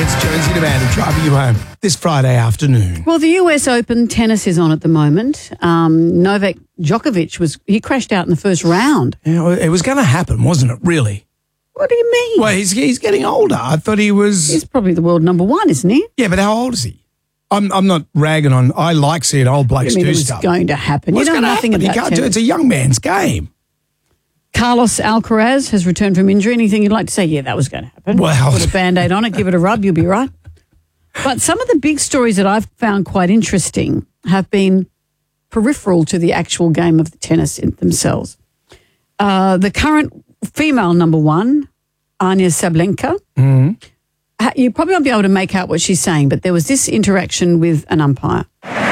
It's Jonesy and Amanda driving you home this Friday afternoon. Well, the US Open tennis is on at the moment. Novak Djokovic he crashed out in the first round. Yeah, it was going to happen, wasn't it, really? What do you mean? Well, he's getting older. I thought he was... He's probably the world number one, isn't he? Yeah, but how old is he? I'm not ragging on... I like seeing old blokes do stuff. It's going to happen. What's going to happen? About tennis. It's a young man's game. Carlos Alcaraz has returned from injury. Anything you'd like to say? Yeah, that was going to happen. Well... Put a Band-Aid on it, give it a rub, you'll be right. But some of the big stories that I've found quite interesting have been peripheral to the actual game of the tennis themselves. The current female number one, Anya Sablenka, you probably won't be able to make out what she's saying, but there was this interaction with an umpire.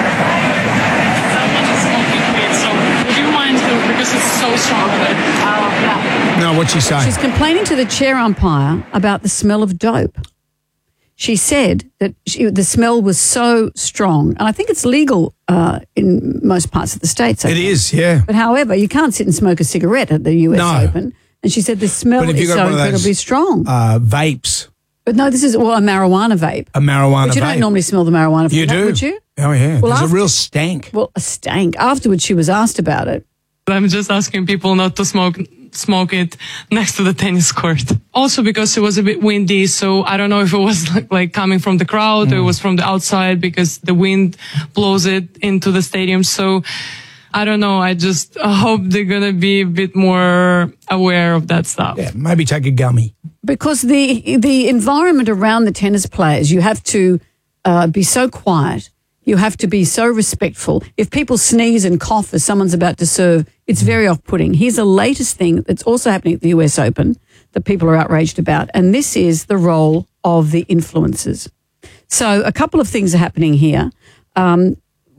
Would you mind, because it's so strong, No, what's she saying? She's complaining to the chair umpire about the smell of dope. She said that the smell was so strong, and I think it's legal in most parts of the States. It is, yeah. But however, you can't sit and smoke a cigarette at the US Open. And she said the smell is so incredibly strong. Vapes. But no, this is a marijuana vape. A marijuana vape. But you don't normally smell the marijuana from that, would you? Oh, yeah. Well, there's a real stank. Well, a stank. Afterwards, she was asked about it. I'm just asking people not to smoke it next to the tennis court. Also because it was a bit windy, so I don't know if it was like coming from the crowd or it was from the outside because the wind blows it into the stadium. So I don't know. I just hope they're going to be a bit more aware of that stuff. Yeah, maybe take a gummy. Because the environment around the tennis players, you have to be so quiet. You have to be so respectful. If people sneeze and cough as someone's about to serve, it's very off-putting. Here's the latest thing that's also happening at the US Open that people are outraged about, and this is the role of the influencers. So a couple of things are happening here. The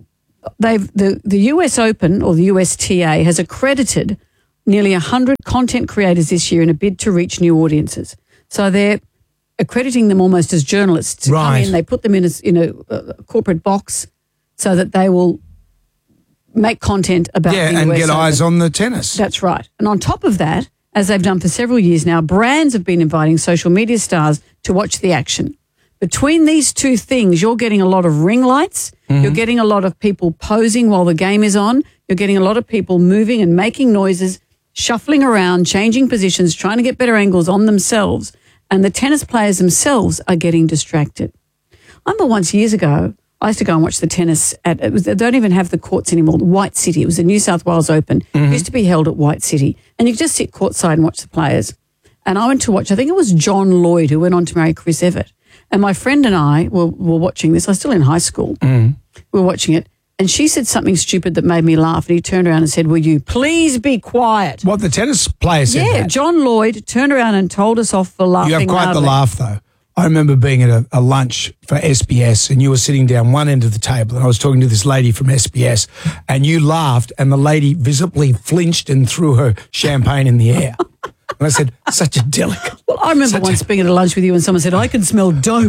US Open, or the USTA, has accredited nearly 100 content creators this year in a bid to reach new audiences. So they're accrediting them almost as journalists to come in. They put them in a corporate box so that they will make content about the US and get Open. eyes on the tennis. That's right. And on top of that, as they've done for several years now, brands have been inviting social media stars to watch the action. Between these two things, you're getting a lot of ring lights. You're getting a lot of people posing while the game is on. You're getting a lot of people moving and making noises, shuffling around, changing positions, trying to get better angles on themselves. And the tennis players themselves are getting distracted. I remember once years ago, I used to go and watch the tennis they don't even have the courts anymore, the White City. It was the New South Wales Open. It used to be held at White City. And you could just sit courtside and watch the players. And I went to watch, I think it was John Lloyd, who went on to marry Chris Evert. And my friend and I were watching this. I was still in high school. We were watching it. And she said something stupid that made me laugh. And he turned around and said, "Will you please be quiet?" What, the tennis player said that? John Lloyd turned around and told us off for laughing. You have quite loudly. the laugh, though. I remember being at a lunch for SBS and you were sitting down one end of the table and I was talking to this lady from SBS and you laughed and the lady visibly flinched and threw her champagne in the air. And I said, such a delicate. Well, I remember once being at a lunch with you and someone said, "I can smell dope."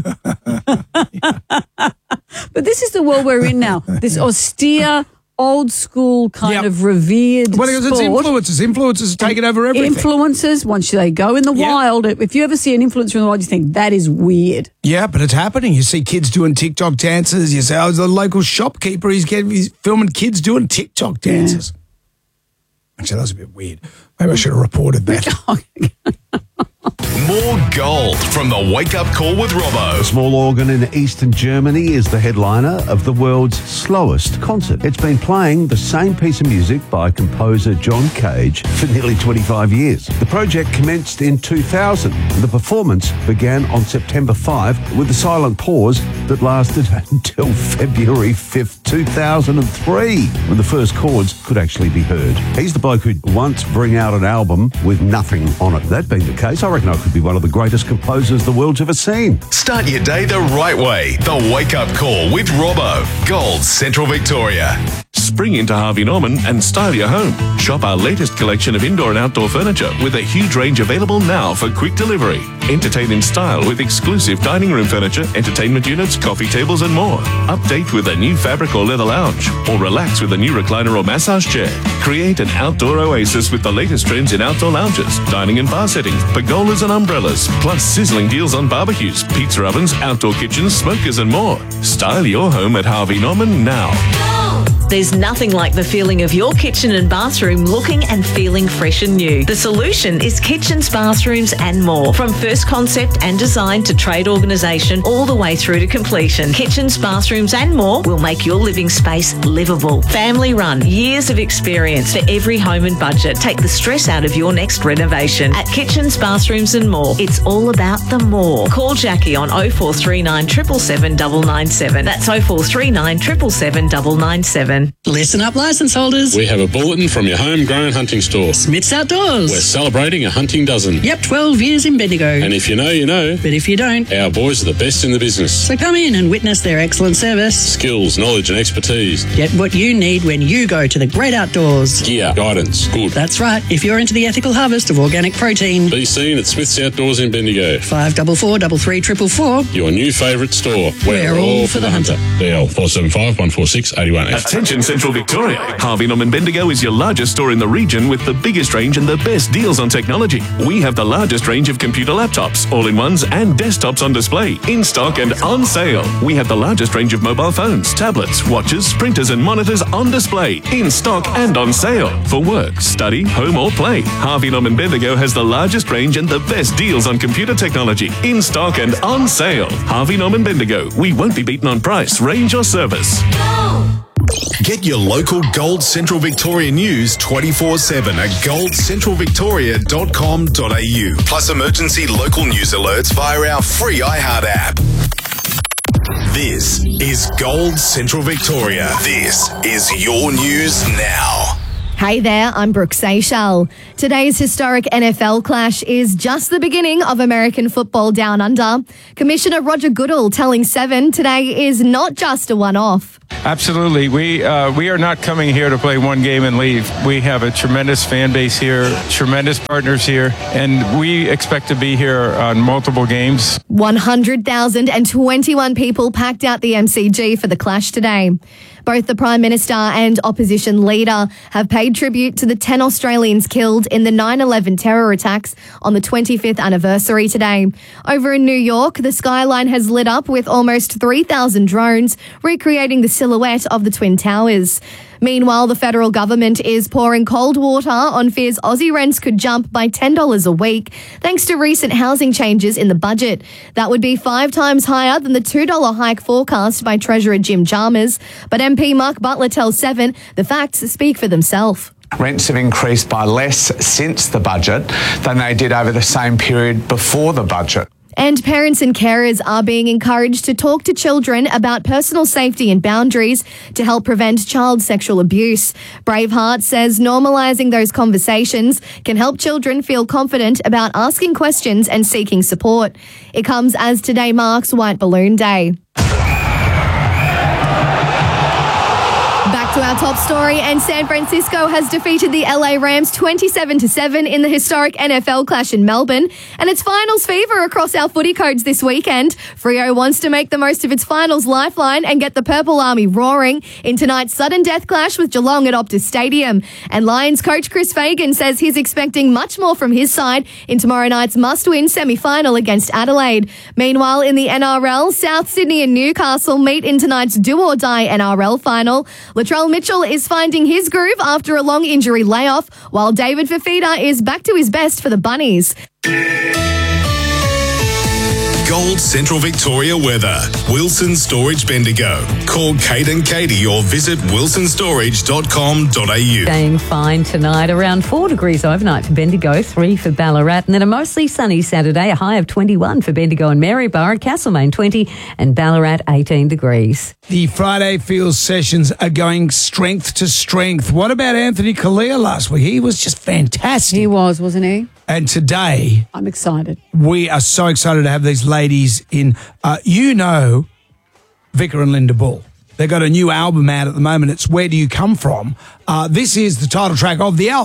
But this is the world we're in now. This austere, old school kind of revered Well, because it's sport. influencers. Influencers are taking over everything. Influencers, once they go in the wild, if you ever see an influencer in the wild, you think, that is weird. Yeah, but it's happening. You see kids doing TikTok dances. You say, the local shopkeeper, he's filming kids doing TikTok dances. Actually, that was a bit weird. Maybe I should have reported that. More gold from the Wake Up Call with Robbo. A small organ in eastern Germany is the headliner of the world's slowest concert. It's been playing the same piece of music by composer John Cage for nearly 25 years. The project commenced in 2000. The performance began on September 5 with a silent pause that lasted until February 5th, 2003, when the first chords could actually be heard. He's the bloke who'd once bring out an album with nothing on it. That being the case, I reckon I could be one of the greatest composers the world's ever seen. Start your day the right way. The Wake Up Call with Robbo. Gold Central Victoria. spring into Harvey Norman and style your home. Shop our latest collection of indoor and outdoor furniture with a huge range available now for quick delivery. Entertain in style with exclusive dining room furniture, entertainment units, coffee tables and more. Update with a new fabric or leather lounge, or relax with a new recliner or massage chair. Create an outdoor oasis with the latest trends in outdoor lounges, dining and bar settings, pergolas and umbrellas, plus sizzling deals on barbecues, pizza ovens, outdoor kitchens, smokers and more. Style your home at Harvey Norman now. There's nothing like the feeling of your kitchen and bathroom looking and feeling fresh and new. The solution is Kitchens, Bathrooms and More. From first concept and design to trade organisation all the way through to completion, Kitchens, Bathrooms and More will make your living space livable. Family run, years of experience for every home and budget. Take the stress out of your next renovation. At Kitchens, Bathrooms and More, it's all about the more. Call Jackie on 0439 777 997. That's 0439 777 997. Listen up, licence holders. We have a bulletin from your homegrown hunting store. Smith's Outdoors. We're celebrating a hunting dozen. Yep, 12 years in Bendigo. And if you know, you know. But if you don't, our boys are the best in the business. So come in and witness their excellent service. Skills, knowledge and expertise. Get what you need when you go to the great outdoors. Gear, guidance, good. That's right. If you're into the ethical harvest of organic protein. Be seen at Smith's Outdoors in Bendigo. 544 33444. Your new favourite store. We're all for the hunter. DL 475 146 81. Attention Central Victoria. Harvey Norman Bendigo is your largest store in the region with the biggest range and the best deals on technology. We have the largest range of computer laptops, all-in-ones and desktops on display, in stock and on sale. We have the largest range of mobile phones, tablets, watches, printers and monitors on display, in stock and on sale. For work, study, home or play, Harvey Norman Bendigo has the largest range and the best deals on computer technology, in stock and on sale. Harvey Norman Bendigo. We won't be beaten on price, range or service. Get your local Gold Central Victoria news 24/7 at goldcentralvictoria.com.au. Plus emergency local news alerts via our free iHeart app. This is Gold Central Victoria. This is your news now. Hey there, I'm Brooke Seychelles. Today's historic NFL clash is just the beginning of American football down under. Commissioner Roger Goodall telling Seven today is not just a one-off. Absolutely. We are not coming here to play one game and leave. We have a tremendous fan base here, tremendous partners here, and we expect to be here on multiple games. 100,021 people packed out the MCG for the clash today. Both the Prime Minister and opposition leader have paid tribute to the 10 Australians killed in the 9/11 terror attacks on the 25th anniversary today. Over in New York, the skyline has lit up with almost 3,000 drones recreating the silhouette of the Twin Towers. Meanwhile, the federal government is pouring cold water on fears Aussie rents could jump by $10 a week thanks to recent housing changes in the budget. That would be 5 times higher than the $2 hike forecast by Treasurer Jim Chalmers. But MP Mark Butler tells Seven the facts speak for themselves. Rents have increased by less since the budget than they did over the same period before the budget. And parents and carers are being encouraged to talk to children about personal safety and boundaries to help prevent child sexual abuse. Braveheart says normalising those conversations can help children feel confident about asking questions and seeking support. It comes as today marks White Balloon Day. Back to our top story, and San Francisco has defeated the LA Rams 27-7 in the historic NFL clash in Melbourne. And it's finals fever across our footy codes this weekend. Freo wants to make the most of its finals lifeline and get the Purple Army roaring in tonight's sudden death clash with Geelong at Optus Stadium. And Lions coach Chris Fagan says he's expecting much more from his side in tomorrow night's must-win semi-final against Adelaide. Meanwhile, in the NRL, South Sydney and Newcastle meet in tonight's do-or-die NRL final. Latrell Mitchell is finding his groove after a long injury layoff, while David Fafita is back to his best for the Bunnies. Gold Central Victoria weather. Wilson Storage Bendigo. Call Kate and Katie or visit wilsonstorage.com.au. Staying fine tonight, around 4 degrees overnight for Bendigo, 3 for Ballarat, and then a mostly sunny Saturday, a high of 21 for Bendigo and Maryborough, Castlemaine 20 and Ballarat 18 degrees. The Friday Fields sessions are going strength to strength. What about Anthony Kalia last week? He was just fantastic. He was, wasn't he? And today, I'm excited. We are so excited to have these ladies in. Vicar and Linda Bull. They've got a new album out at the moment. It's Where Do You Come From? This is the title track of the album.